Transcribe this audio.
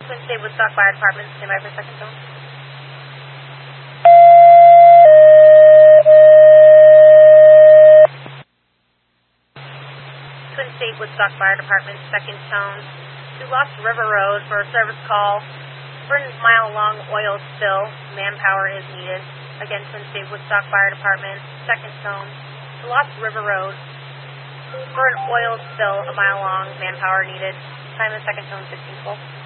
Twin State Woodstock Fire Department, stand by for second zone. Twin State Woodstock Fire Department, second tone, to Lost River Road for a service call for a mile-long oil spill. Manpower is needed. Again, Twin State Woodstock Fire Department, second tone, to Lost River Road for an oil spill a mile long. Manpower needed. Time of second tone, 15 full.